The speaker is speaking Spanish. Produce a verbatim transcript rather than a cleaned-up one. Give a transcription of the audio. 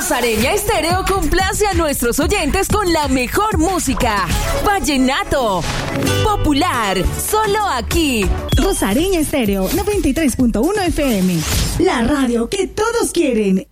Rosareña Estéreo complace a nuestros oyentes con la mejor música. Vallenato, popular, solo aquí. Rosareña Estéreo noventa y tres punto uno F M. La radio que todos quieren.